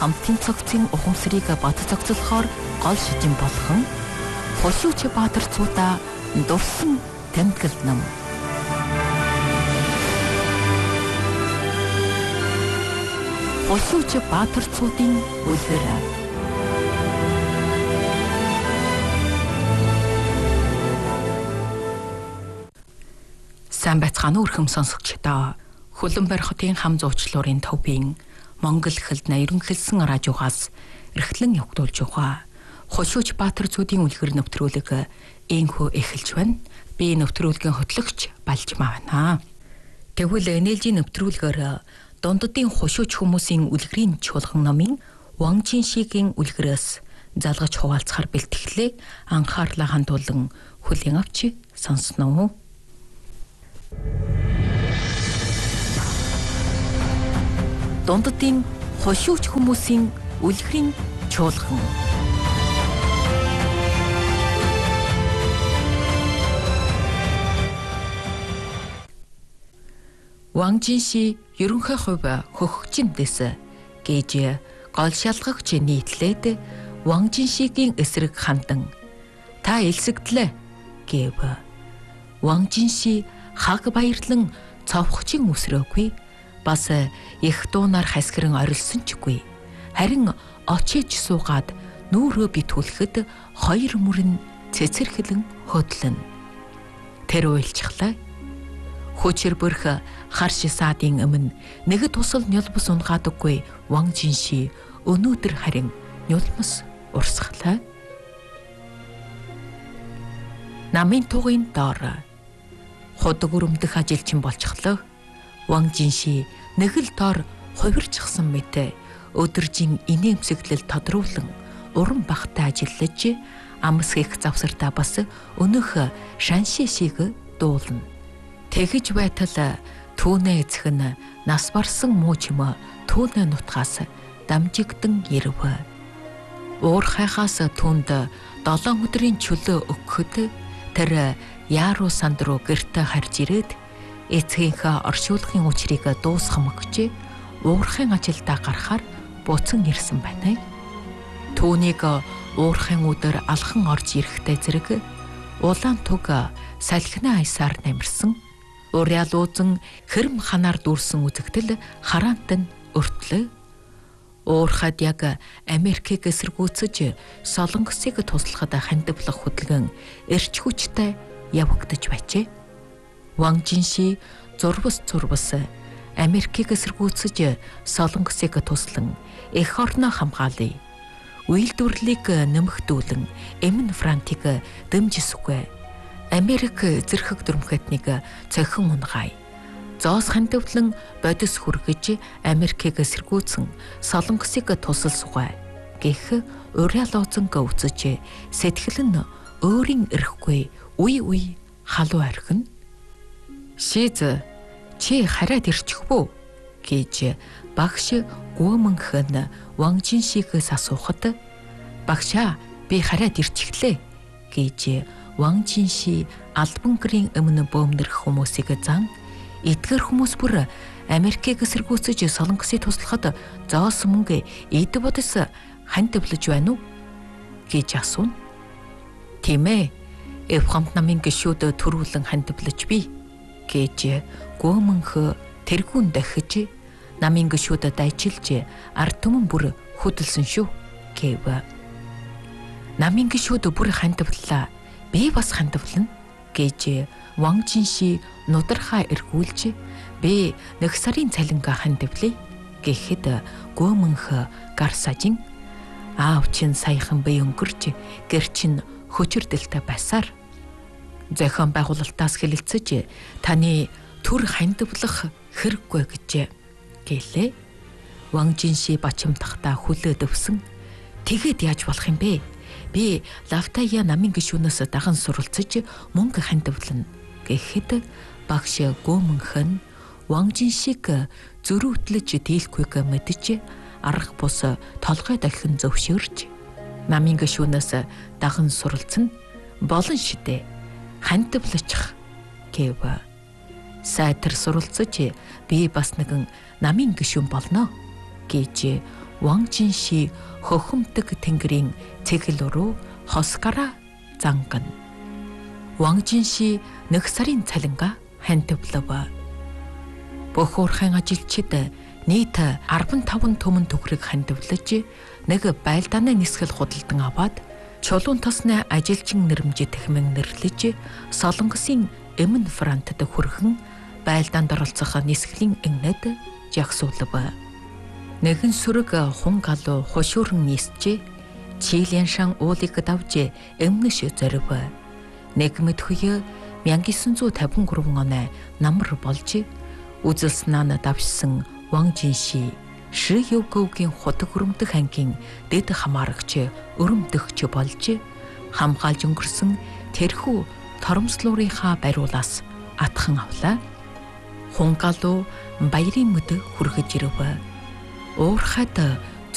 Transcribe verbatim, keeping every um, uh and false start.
хамтын цогцын ухамсарыг бат цогцлохоор гол шижин болгон хошууч баатарцуудаа дурсан тэмдэглэл нам. Хошууч баатарцуудын үлгэр. Сайн байцгаана уу өрхөм сонсогчдоо. Хөлбөмбөр хотын хам зуучлуурын төвийн Монгол хэлний ерөнхийлсэн радиогоос эрхлэн явагдуулж байгаа Хошууч баатарцуудын үлгэр нэвтрүүлэг энхүү эхэлж байна. Би нэвтрүүлгийн хөтлөгч Балжмаа байна. Тэгвэл энэлжийн нэвтрүүлгээр дунддын хошууч хүмүүсийн үлгэрийн чуулган номын Ван Жиншигийн үлгэрээс залгаж хуваалцахаар бэлтгэлээ анхаарлаа хандуулан хүлээн авч сонсноо. Дунддын хошууч хүмүүсийн үлгэрийн чуулган. Ван Жинши ерөнхий хувь хөхөгчнөөс гэж гол шалгагч нийтлээд Ван Жиншигийн эсрэг хандан та элсэгдлээ гэв. Ван Жинши хаг баярлан цовхчин үсрөөгүй, бас их дуунаар хасгиран орилсон чгүй. Харин очиж суугаад нүүрөө битүүлэхэд хоёр мөрөн цэцэрхлэн хөдлөн. Тэр уйлчихлаа. Хүчээр бүрх харш саадын өмнө нэг тусал нялбус унгадаггүй Ван Жинши өнөөдөр харин нялмас урсгалаа. Намын тугын доор худаг өрөмдөх ажилчин болчихлоо. Ван Жинши нэг л доор хувирчихсан мэт өдөржин инээмсэглэл тодруулан уран багтаа ажиллаж амс хийх завсартаа бас өнөөх шанши шиг дуулна. Тэгэж байтал түүнээ эцэх нь нас барсан муу чимээ түүнээ нутгаас дамжигдан ирв. Уур хайхаас түнд долоон өдрийн чөлөө өгөхөд тэр Яруу санд руу гэртээ харж ирээд эцгийнхээ оршуулгын учрыг дуусгах мөгч уурхайн ажилдаа гарахаар буцан ирсэн байна. Түүнийг уурхайн өдөр алхан орж ирэхтэй зэрэг улаан туг салхины айсаар намирсан. Урял уузан хэрэм ханаар дүүрсэн үзэгдэл хараант нь өртлөө. Уурхад яг Америкийг эсэргүүцэж Солонгосыг туслахад хандивлах хөдөлгөөн эрч хүчтэй явагдаж байжээ. Ван Жинши зурвас зурвас Америкийг эсэргүүцэж Солонгосыг туслан эх орноо хамгаалъя. Үйлдвэрлэлийг нэмэгдүүлэн Эмн Франтыг дэмжисгүй. Америк зэрхэг дүрмхэтнийг цохин унгай. Зоос хандивлан бодис хүргэж Америкийг эсэргүүцэн Солонгосыг тусалсугай гэх урял уузанг өвцөж сэтгэл нь өөрийн эрэхгүй үе үе халуу архин. Шиз чи хараад ирчих бүү гэж багш гүмэнхэн Ван Жиншигээс асуухад багшаа би хараад ирчихлээ гэж Ван Жинши албан гэрийн өмнө бөөмнөрөх хүмүүсийг зан эдгэр хүмүүс бүр Америкийг эсэргүүцэж Солонгосыг туслахад зоос мөнгө эд бодис хандивлаж байна уу гэж асууна. Тийм ээ, Эвхамт намын гишүүд төрүүлэн хандивлаж би гэж гүмэнх тэргүүн дахиж намын гишүүд дайчилж ард түмэн бүр хөдөлсөн шүү гэв. Намын гишүүд бүр хандивлаа. Би бас хандивлана гэж Ван Жинши нудархаа эргүүлж би нэг сарын цалингаа хандивлая гэхэд гүмэнх гар сажин аав чин саяхан бие өнгөрч гэр чин хөчөрдөлтэй байсаар зохион байгуулалтаас хэлэлцэж таны төр хандивлах хэрэггүй гэж гэлээ. Ван Жинши бачимдахтаа хүлээд өвсөн. Тэгээд яаж болох юм бэ? Би Лавтая намын гишүүнээс даган суралцаж мөнгө хандивлана гэхэд багш гүмэнхэн Ван Жиншиг зөрүүтлэж дийлхүйг мэдж арга бус толгой дахин зөвшөөрч намын гишүүнээс даган суралцсан болон шидэ хандивлачих гэв. Сайтар суралцаж би бас нэгэн намын гишүүн болно гэж Ван Жинши хөхөмдөг тэнгэрийн цэгэл рүү хосгараа зангана. Ван Жинши нэг сарын цалингаа хантивлав. Бүх уурхайн ажилчид нийт арван таван төмөн төгрөг хандивлаж нэг байлдааны нисгэл худалдан аваад чулуун тосны ажилчин нэрмжид тэхмэн нэрлэж Солонгосын Эмэн Франтад хүрхэн байлдаанд оролцох нисгэлийн игнэд жагсуулв. Нэгэн сүрэг хун галуу хушуурн нисчээ Чилийн шан уулыг давж эмнэш зорив. Нэг мэдхүйе 천구 백오십삼 оны намар болж үзэлснаа давшсан Ван Жинши Ши Югогийн хотог өрөмдөх ангийн дэд хамаарагч өрөмдөгч болж хамгаалж өнгөрсөн тэрхүү торомслуурынхаа бариулаас атхан авлаа. Хун галуу баярын мэд хүргэж ирв. Уурхайд